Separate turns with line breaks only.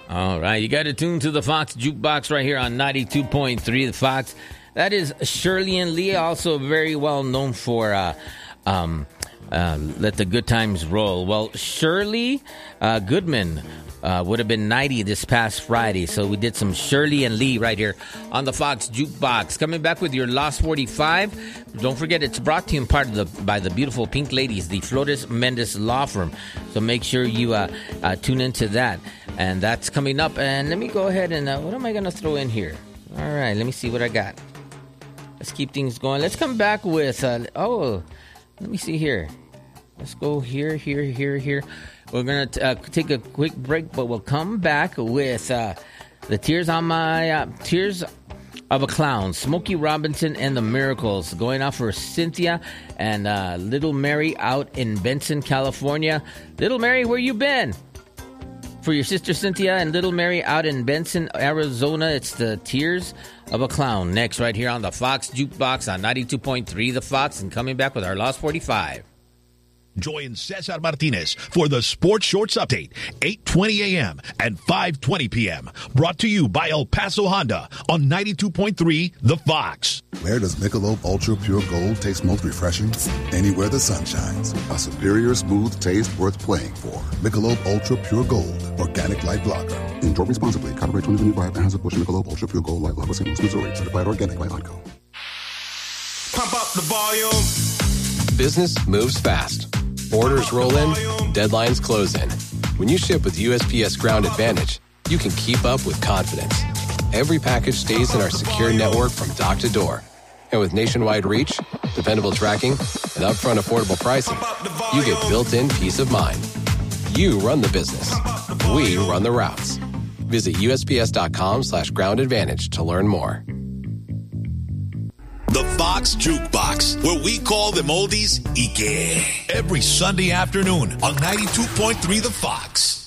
All right, you got to tune to the Fox Jukebox right here on 92.3 The Fox. That is Shirley and Lee, also very well known for Let the Good Times Roll. Well, Shirley Goodman would have been 90 this past Friday, so we did some Shirley and Lee right here on the Fox Jukebox. Coming back with your Lost 45. Don't forget, it's brought to you in part by the beautiful Pink Ladies, the Flores Mendez Law Firm. So make sure you tune into that. And that's coming up. And let me go ahead and what am I going to throw in here? All right, let me see what I got. Let's keep things going. Let's come back with, let me see here. Let's go here. We're going to take a quick break, but we'll come back with the Tears of a Clown, Smokey Robinson and the Miracles, going out for Cynthia and Little Mary out in Benson, California. Little Mary, where you been? For your sister Cynthia and Little Mary out in Benson, Arizona, it's the Tears of a Clown. Next, right here on the Fox Jukebox on 92.3 The Fox, and coming back with our Lost 45.
Join Cesar Martinez for the Sports Shorts Update, 8:20 a.m. and 5:20 p.m. Brought to you by El Paso Honda on 92.3 The Fox.
Where does Michelob Ultra Pure Gold taste most refreshing? Anywhere the sun shines. A superior smooth taste worth playing for. Michelob Ultra Pure Gold, organic light lager. Enjoy responsibly. Copyright 2025. Anheuser-Busch Michelob Ultra Pure Gold Light Lager, St. Louis, Missouri. Certified organic by Laco.
Pump up the volume.
Business moves fast. Orders roll in, deadlines close in. When you ship with USPS Ground Advantage, you can keep up with confidence. Every package stays in our secure network from dock to door. And with nationwide reach, dependable tracking, and upfront affordable pricing, you get built-in peace of mind. You run the business. We run the routes. Visit USPS.com/Ground Advantage to learn more.
The Fox Jukebox, where we call them oldies Ike. Every Sunday afternoon on 92.3 The Fox.